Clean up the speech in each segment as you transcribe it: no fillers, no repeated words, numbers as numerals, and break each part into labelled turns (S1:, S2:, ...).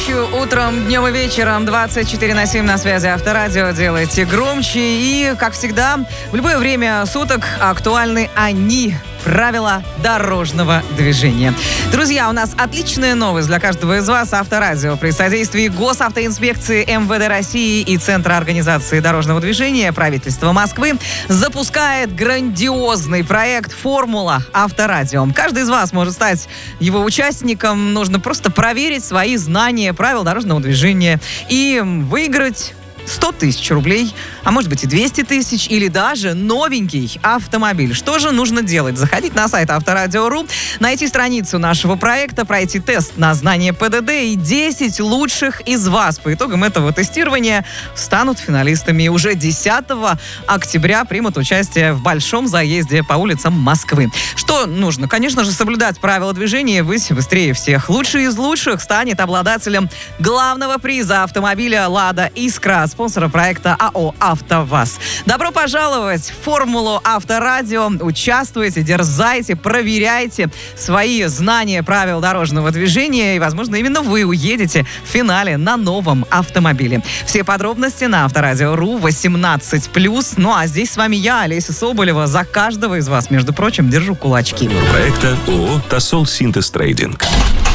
S1: ночью, утром, днем и вечером 24/7 на связи Авторадио. Делайте громче. И, как всегда, в любое время суток актуальны они. Правила дорожного движения. Друзья, у нас отличная новость для каждого из вас. Авторадио при содействии Госавтоинспекции, МВД России и Центра организации дорожного движения правительства Москвы запускает грандиозный проект «Формула Авторадио». Каждый из вас может стать его участником. Нужно просто проверить свои знания правил дорожного движения и выиграть 100 тысяч рублей, а может быть и 200 тысяч, или даже новенький автомобиль. Что же нужно делать? Заходить на сайт Авторадио.ру, найти страницу нашего проекта, пройти тест на знание ПДД, и 10 лучших из вас по итогам этого тестирования станут финалистами. И уже 10 октября примут участие в большом заезде по улицам Москвы. Что нужно? Конечно же, соблюдать правила движения, быть быстрее всех. Лучший из лучших станет обладателем главного приза автомобиля «Лада Искра», спонсора проекта АО «АвтоВАЗ». Добро пожаловать в формулу Авторадио. Участвуйте, дерзайте, проверяйте свои знания правил дорожного движения. И, возможно, именно вы уедете в финале на новом автомобиле. Все подробности на Авторадио.ру 18+. Ну а здесь с вами я, Олеся Соболева. За каждого из вас, между прочим, держу кулачки.
S2: Проекта ООО «Тосол Синтез Трейдинг».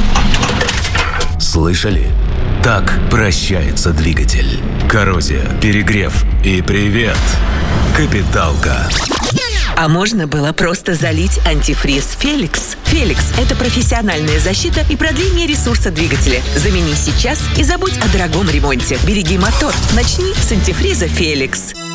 S3: Слышали? Так прощается двигатель. Коррозия, перегрев и привет, капиталка.
S4: А можно было просто залить антифриз «Феликс». «Феликс» — это профессиональная защита и продление ресурса двигателя. Замени сейчас и забудь о дорогом ремонте. Береги мотор. Начни с антифриза «Феликс».